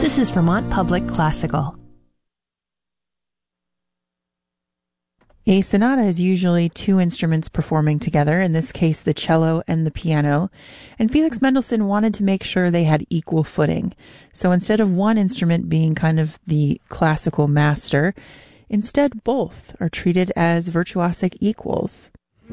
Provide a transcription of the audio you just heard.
This is Vermont Public Classical. A sonata is usually two instruments performing together, in this case the cello and the piano, and Felix Mendelssohn wanted to make sure they had equal footing. So instead of one instrument being kind of the classical master, instead both are treated as virtuosic equals.